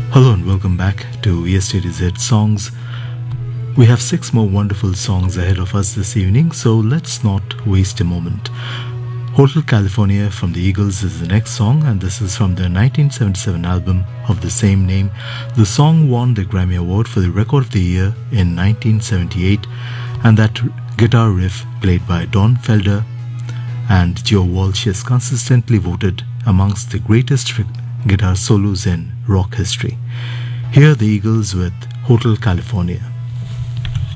Hello and welcome back to ESTDZ Songs. We have six more wonderful songs ahead of us this evening, so let's not waste a moment. Hotel California from the Eagles is the next song, and this is from their 1977 album of the same name. The song won the Grammy Award for the Record of the Year in 1978, and that guitar riff played by Don Felder and Joe Walsh is consistently voted amongst the greatest guitar solos in rock history. Here are the Eagles with Hotel California.